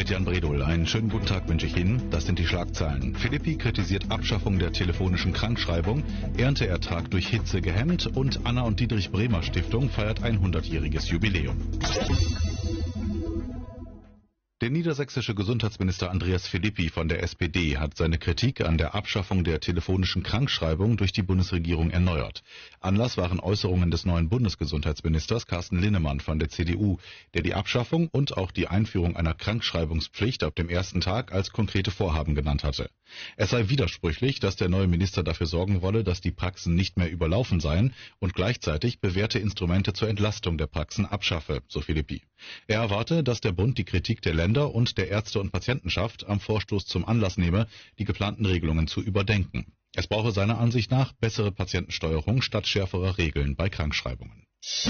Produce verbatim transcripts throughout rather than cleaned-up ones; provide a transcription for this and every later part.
Mit Jan Bredol. Einen schönen guten Tag wünsche ich Ihnen. Das sind die Schlagzeilen. Philippi kritisiert Abschaffung der telefonischen Krankschreibung, Ernteertrag durch Hitze gehemmt und Anna und Dietrich Bremer Stiftung feiert ein hundertjähriges Jubiläum. Der niedersächsische Gesundheitsminister Andreas Philippi von der S P D hat seine Kritik an der Abschaffung der telefonischen Krankschreibung durch die Bundesregierung erneuert. Anlass waren Äußerungen des neuen Bundesgesundheitsministers Carsten Linnemann von der C D U, der die Abschaffung und auch die Einführung einer Krankschreibungspflicht ab dem ersten Tag als konkrete Vorhaben genannt hatte. Es sei widersprüchlich, dass der neue Minister dafür sorgen wolle, dass die Praxen nicht mehr überlaufen seien und gleichzeitig bewährte Instrumente zur Entlastung der Praxen abschaffe, so Philippi. Er erwarte, dass der Bund die Kritik der Länder und der Ärzte- und Patientenschaft am Vorstoß zum Anlass nehme, die geplanten Regelungen zu überdenken. Es brauche seiner Ansicht nach bessere Patientensteuerung statt schärferer Regeln bei Krankschreibungen.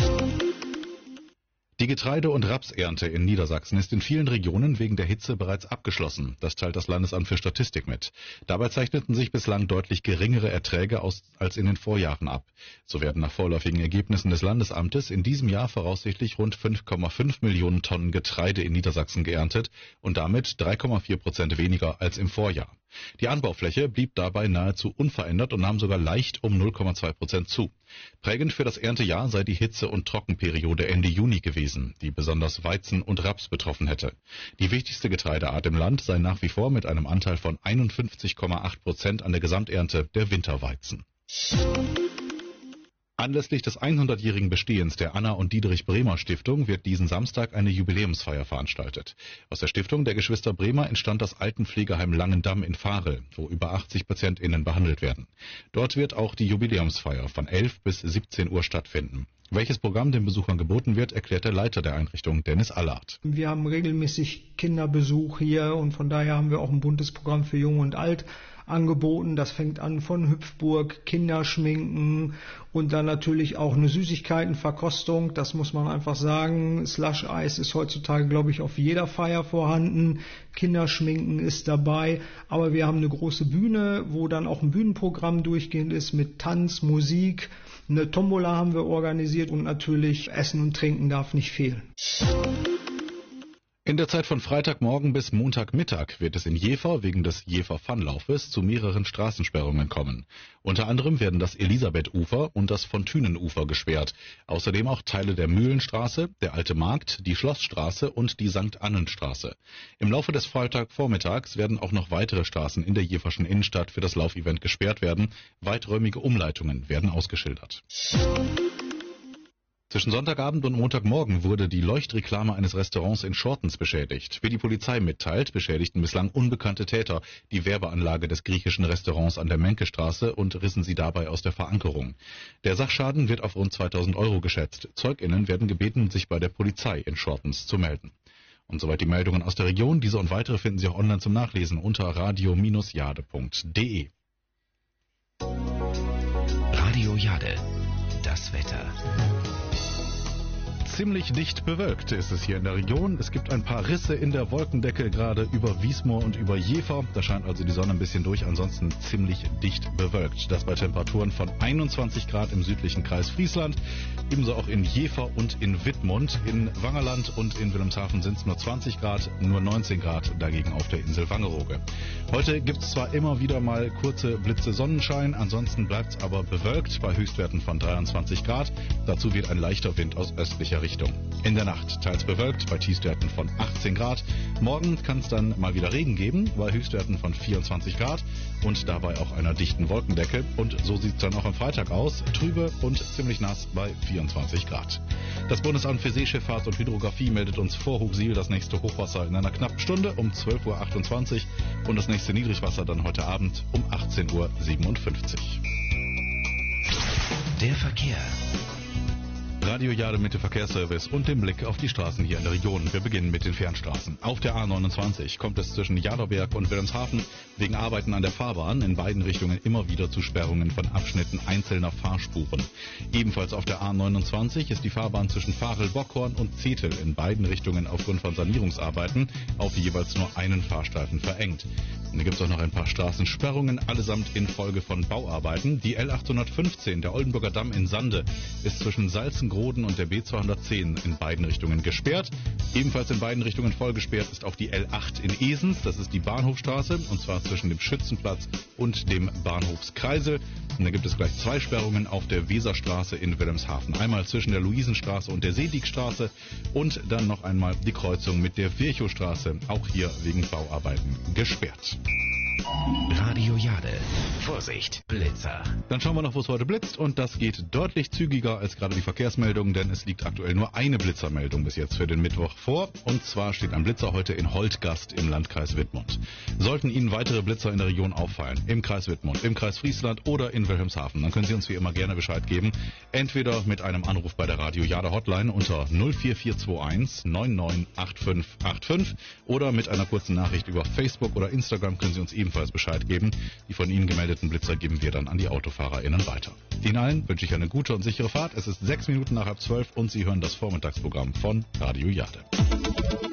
Die Getreide- und Rapsernte in Niedersachsen ist in vielen Regionen wegen der Hitze bereits abgeschlossen. Das teilt das Landesamt für Statistik mit. Dabei zeichneten sich bislang deutlich geringere Erträge aus als in den Vorjahren ab. So werden nach vorläufigen Ergebnissen des Landesamtes in diesem Jahr voraussichtlich rund fünf Komma fünf Millionen Tonnen Getreide in Niedersachsen geerntet und damit drei Komma vier Prozent weniger als im Vorjahr. Die Anbaufläche blieb dabei nahezu unverändert und nahm sogar leicht um null Komma zwei Prozent zu. Prägend für das Erntejahr sei die Hitze- und Trockenperiode Ende Juni gewesen, die besonders Weizen und Raps betroffen hätte. Die wichtigste Getreideart im Land sei nach wie vor mit einem Anteil von einundfünfzig Komma acht Prozent an der Gesamternte der Winterweizen. Anlässlich des hundertjährigen Bestehens der Anna und Dietrich Bremer Stiftung wird diesen Samstag eine Jubiläumsfeier veranstaltet. Aus der Stiftung der Geschwister Bremer entstand das Altenpflegeheim Langendamm in Vahrel, wo über achtzig PatientInnen behandelt werden. Dort wird auch die Jubiläumsfeier von elf bis siebzehn Uhr stattfinden. Welches Programm den Besuchern geboten wird, erklärt der Leiter der Einrichtung, Dennis Allard. Wir haben regelmäßig Kinderbesuch hier und von daher haben wir auch ein buntes Programm für Jung und Alt angeboten. Das fängt an von Hüpfburg, Kinderschminken und dann natürlich auch eine Süßigkeitenverkostung. Das muss man einfach sagen. Slush-Eis ist heutzutage, glaube ich, auf jeder Feier vorhanden. Kinderschminken ist dabei. Aber wir haben eine große Bühne, wo dann auch ein Bühnenprogramm durchgehend ist mit Tanz, Musik. Eine Tombola haben wir organisiert und natürlich Essen und Trinken darf nicht fehlen. In der Zeit von Freitagmorgen bis Montagmittag wird es in Jever wegen des Jever-Fun-Laufes zu mehreren Straßensperrungen kommen. Unter anderem werden das Elisabethufer und das Fontünenufer gesperrt. Außerdem auch Teile der Mühlenstraße, der Alte Markt, die Schlossstraße und die Sankt Annenstraße. Im Laufe des Freitagvormittags werden auch noch weitere Straßen in der Jeverschen Innenstadt für das Laufevent gesperrt werden. Weiträumige Umleitungen werden ausgeschildert. Zwischen Sonntagabend und Montagmorgen wurde die Leuchtreklame eines Restaurants in Schortens beschädigt. Wie die Polizei mitteilt, beschädigten bislang unbekannte Täter die Werbeanlage des griechischen Restaurants an der Menkestraße und rissen sie dabei aus der Verankerung. Der Sachschaden wird auf rund zweitausend Euro geschätzt. ZeugInnen werden gebeten, sich bei der Polizei in Schortens zu melden. Und soweit die Meldungen aus der Region. Diese und weitere finden Sie auch online zum Nachlesen unter radio Bindestrich jade Punkt de. Radio Jade, das Wetter. Ziemlich dicht bewölkt ist es hier in der Region. Es gibt ein paar Risse in der Wolkendecke, gerade über Wiesmoor und über Jever. Da scheint also die Sonne ein bisschen durch, ansonsten ziemlich dicht bewölkt. Das bei Temperaturen von einundzwanzig Grad im südlichen Kreis Friesland, ebenso auch in Jever und in Wittmund. In Wangerland und in Wilhelmshaven sind es nur zwanzig Grad, nur neunzehn Grad dagegen auf der Insel Wangerooge. Heute gibt es zwar immer wieder mal kurze Blitze Sonnenschein, ansonsten bleibt es aber bewölkt bei Höchstwerten von dreiundzwanzig Grad. Dazu wird ein leichter Wind aus östlicher Richtung. In der Nacht teils bewölkt bei Tiefstwerten von achtzehn Grad. Morgen kann es dann mal wieder Regen geben bei Höchstwerten von vierundzwanzig Grad und dabei auch einer dichten Wolkendecke. Und so sieht es dann auch am Freitag aus. Trübe und ziemlich nass bei vierundzwanzig Grad. Das Bundesamt für Seeschifffahrt und Hydrographie meldet uns vor Hochsiel das nächste Hochwasser in einer knappen Stunde um zwölf Uhr achtundzwanzig und das nächste Niedrigwasser dann heute Abend um achtzehn Uhr siebenundfünfzig. Der Verkehr. Radio Jade mit dem Verkehrsservice und dem Blick auf die Straßen hier in der Region. Wir beginnen mit den Fernstraßen. Auf der A neunundzwanzig kommt es zwischen Jaderberg und Wilhelmshaven wegen Arbeiten an der Fahrbahn in beiden Richtungen immer wieder zu Sperrungen von Abschnitten einzelner Fahrspuren. Ebenfalls auf der A neunundzwanzig ist die Fahrbahn zwischen Vahrel-Bockhorn und Zetel in beiden Richtungen aufgrund von Sanierungsarbeiten auf jeweils nur einen Fahrstreifen verengt. Und da gibt es auch noch ein paar Straßensperrungen, allesamt infolge von Bauarbeiten. Die L achthundertfünfzehn, der Oldenburger Damm in Sande, ist zwischen Salzengrund Groden und der B zweihundertzehn in beiden Richtungen gesperrt. Ebenfalls in beiden Richtungen voll gesperrt ist auch die L acht in Esens. Das ist die Bahnhofstraße, und zwar zwischen dem Schützenplatz und dem Bahnhofskreisel. Und da gibt es gleich zwei Sperrungen auf der Weserstraße in Wilhelmshaven. Einmal zwischen der Luisenstraße und der Seedigstraße und dann noch einmal die Kreuzung mit der Virchowstraße, auch hier wegen Bauarbeiten gesperrt. Radio Jade. Vorsicht, Blitzer. Dann schauen wir noch, wo es heute blitzt, und das geht deutlich zügiger als gerade die Verkehrsmeldung, denn es liegt aktuell nur eine Blitzermeldung bis jetzt für den Mittwoch vor, und zwar steht ein Blitzer heute in Holtgast im Landkreis Wittmund. Sollten Ihnen weitere Blitzer in der Region auffallen, im Kreis Wittmund, im Kreis Friesland oder in Wilhelmshaven, dann können Sie uns wie immer gerne Bescheid geben, entweder mit einem Anruf bei der Radio Jade Hotline unter null vier vier zwei eins neun neun acht fünf acht fünf oder mit einer kurzen Nachricht über Facebook oder Instagram können Sie uns ebenfalls Bescheid geben. Die von Ihnen gemeldeten Blitzer geben wir dann an die AutofahrerInnen weiter. Ihnen allen wünsche ich eine gute und sichere Fahrt. Es ist sechs Minuten nach halb zwölf und Sie hören das Vormittagsprogramm von Radio Jade.